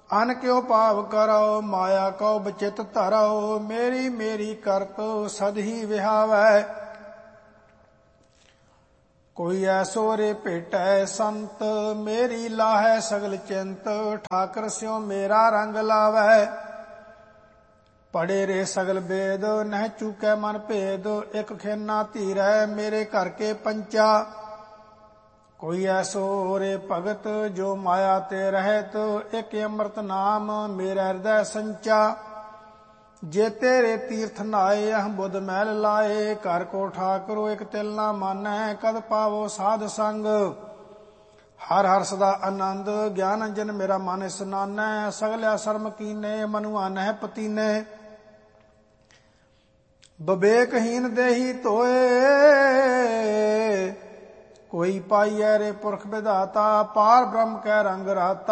अन क्यों भाव करो माया को बचित धरो। मेरी मेरी करत सद ही विहावै। कोई ऐसो रे भेटै संत मेरी लाहै सगल चिंत। ठाकर स्यों मेरा रंग लावै। पढ़े रे सगल वेद नह चूकै मन भेद। एक खेना धीरै मेरे घर के पंचा। कोई ऐसो रे भगत जो माया ते रहत। एक अमृत नाम मेरा हृदय संचा। जे तेरे तीर्थ नाए अह बुध महल लाए। घर को ठाकरो एक तिल ना मानै कद पावो साध संग। हर हर सदा आनंद ज्ञान अंजन मेरा मन स्नानै। सगल्या शर्म कीने मनुआ नह पतीने। विवेकहीन देही तोए कोई पाइयै रे पुरख विधाता। पार ब्रह्म कै रंग रहता।